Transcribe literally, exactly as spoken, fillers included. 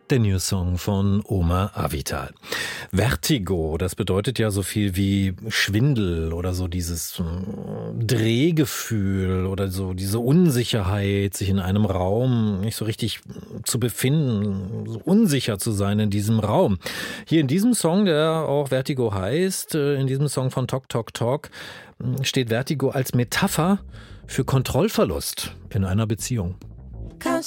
Der New Song von Oma Avital. Vertigo, das bedeutet ja so viel wie Schwindel oder so dieses Drehgefühl oder so diese Unsicherheit, sich in einem Raum nicht so richtig zu befinden, so unsicher zu sein in diesem Raum. Hier in diesem Song, der auch Vertigo heißt, in diesem Song von Tok Tok Tok, steht Vertigo als Metapher für Kontrollverlust in einer Beziehung.